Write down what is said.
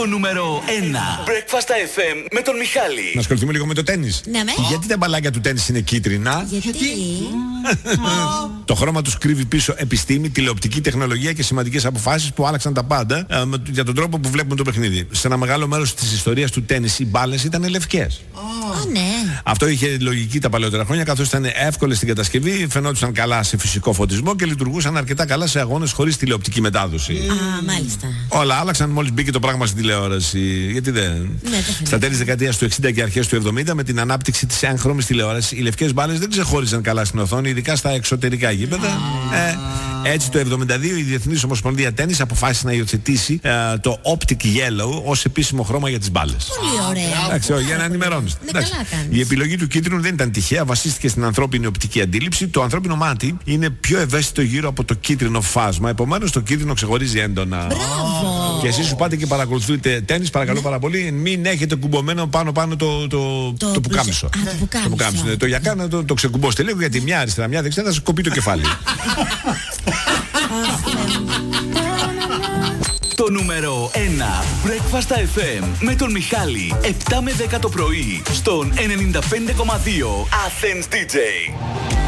Το νούμερο 1. Breakfast FM με τον Μιχάλη. Να ασχοληθούμε λίγο με το τένις. Ναι, με. Γιατί τα μπαλάκια του τένις είναι κίτρινα? Γιατί? Το χρώμα τους κρύβει πίσω επιστήμη, τηλεοπτική τεχνολογία και σημαντικές αποφάσεις που άλλαξαν τα πάντα για τον τρόπο που βλέπουμε το παιχνίδι. Σε ένα μεγάλο μέρος της ιστορίας του τένις οι μπάλες ήταν λευκές. Ναι. Αυτό είχε λογική τα παλαιότερα χρόνια, καθώς ήταν εύκολες στην κατασκευή, φαινόντουσαν καλά σε φυσικό φωτισμό και λειτουργούσαν αρκετά καλά σε αγώνες χωρίς τηλεοπτική μετάδοση. Α, μάλιστα. Όλα άλλαξαν μόλις μπήκε το πράγμα στην τηλεόραση. Γιατί δεν. Ναι, Στα τέλη της δεκαετίας του 60 και αρχές του 70, με την ανάπτυξη της έγχρωμης τηλεόρασης, οι λευκές μπάλες δεν ξεχώριζαν καλά στην οθόνη, ειδικά στα εξωτερικά γήπεδα. Έτσι το 72 η Διεθνής Ομοσπονδία Τένις αποφάσισε να υιοθετήσει το Optic Yellow ως επίσημο χρώμα για τις μπάλες. Πολύ ωραία. Εντάξει, για να ενημερώνεστε. Ναι, καλά κάνεις. Η επιλογή του κίτρινου δεν ήταν τυχαία, βασίστηκε στην ανθρώπινη οπτική αντίληψη. Το ανθρώπινο μάτι είναι πιο ευαίσθητο γύρω από το κίτρινο φάσμα, επομένως το κίτρινο ξεχωρίζει έντονα. Μπράβο. Και εσείς που πάτε και παρακολουθείτε τένις, παρακαλώ πάρα πολύ, μην έχετε κουμπωμένο πάνω το πουκάμισο. Το πουκάμισο. Το γιακά να το ξεκουμπώσετε λίγο, γιατί μια αριστερά, μια δεξιά θα σας κοπεί το κεφάλι. Το νούμερο 1. Breakfast FM με τον Μιχάλη. 7 με 10 το πρωί στον 95,2 Athens DJ.